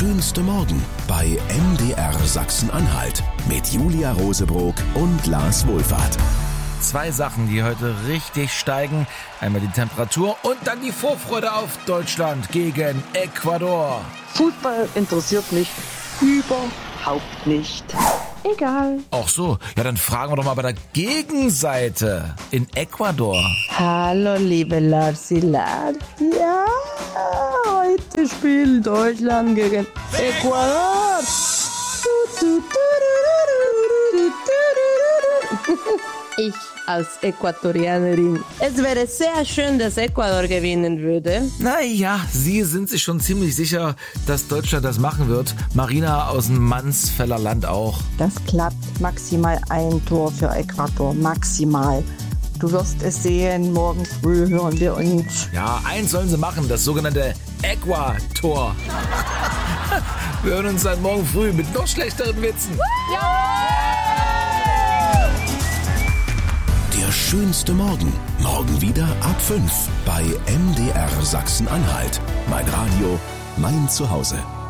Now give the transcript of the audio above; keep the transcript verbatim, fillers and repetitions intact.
schönste Morgen bei M D R Sachsen-Anhalt mit Julia Rosebrock und Lars Wohlfahrt. Zwei Sachen, die heute richtig steigen. Einmal die Temperatur und dann die Vorfreude auf Deutschland gegen Ecuador. Fußball interessiert mich überhaupt nicht. Egal. Ach so, ja, dann fragen wir doch mal bei der Gegenseite in Ecuador. Hallo, liebe Larsi-Lars. Ja, heute spielt Deutschland gegen Ecuador. Ich als Äquatorianerin. Es wäre sehr schön, dass Ecuador gewinnen würde. Naja, Sie sind sich schon ziemlich sicher, dass Deutschland das machen wird. Marina aus dem Mansfeller Land auch. Das klappt. Maximal ein Tor für Ecuador. Maximal. Du wirst es sehen, morgen früh hören wir uns. Ja, eins sollen sie machen, das sogenannte Ecuador. Wir hören uns dann morgen früh mit noch schlechteren Witzen. Der schönste Morgen. Morgen wieder ab fünf bei M D R Sachsen-Anhalt. Mein Radio, mein Zuhause.